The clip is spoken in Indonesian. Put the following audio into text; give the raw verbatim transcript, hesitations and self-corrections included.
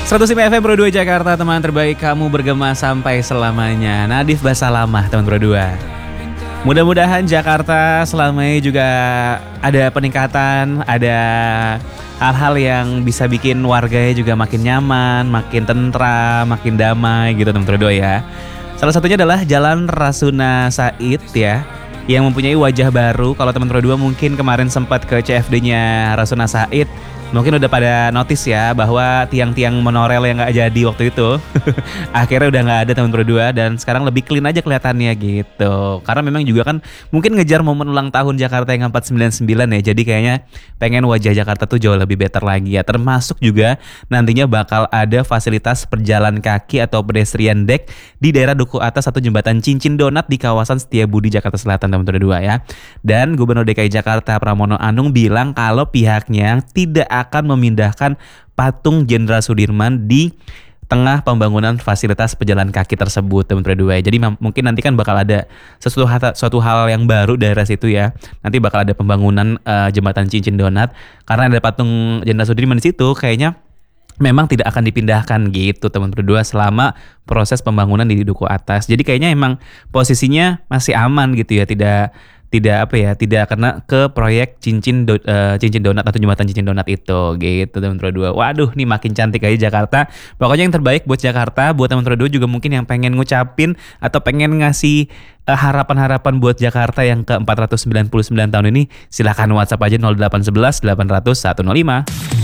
seratus lima F M Pro dua Jakarta, teman terbaik kamu bergema sampai selamanya. Nadif Basalamah, teman Pro dua. Mudah-mudahan Jakarta selama ini juga ada peningkatan, ada hal-hal yang bisa bikin warganya juga makin nyaman, makin tentram, makin damai gitu teman Pro dua ya. Salah satunya adalah Jalan Rasuna Said ya, yang mempunyai wajah baru. Kalau teman Pro dua mungkin kemarin sempat ke C F D-nya Rasuna Said, mungkin udah pada notice ya bahwa tiang-tiang monorel yang gak jadi waktu itu akhirnya udah gak ada teman Pro dua, dan sekarang lebih clean aja kelihatannya gitu. Karena memang juga kan mungkin ngejar momen ulang tahun Jakarta yang empat sembilan sembilan ya, jadi kayaknya pengen wajah Jakarta tuh jauh lebih better lagi ya. Termasuk juga nantinya bakal ada fasilitas perjalan kaki atau pedestrian deck di daerah Duku Atas atau Jembatan Cincin Donat di kawasan Setiabudi Jakarta Selatan teman Pro dua ya. Dan Gubernur D K I Jakarta Pramono Anung bilang kalau pihaknya tidak akan memindahkan patung Jenderal Sudirman di tengah pembangunan fasilitas pejalan kaki tersebut teman Pro dua. Jadi m- mungkin nanti kan bakal ada sesuatu hal, suatu hal yang baru daerah situ ya. Nanti bakal ada pembangunan uh, jembatan Cincin Donat karena ada patung Jenderal Sudirman di situ. Kayaknya memang tidak akan dipindahkan gitu teman Pro dua selama proses pembangunan di Duku Atas. Jadi kayaknya emang posisinya masih aman gitu ya, tidak tidak apa ya, tidak kena ke proyek cincin do, uh, cincin donat atau jembatan cincin donat itu gitu teman Pro dua. Waduh, nih makin cantik aja Jakarta. Pokoknya yang terbaik buat Jakarta, buat teman Pro dua juga mungkin yang pengen ngucapin atau pengen ngasih uh, harapan-harapan buat Jakarta yang ke empat ratus sembilan puluh sembilan tahun ini, silakan WhatsApp aja nol delapan satu satu delapan nol nol satu nol lima.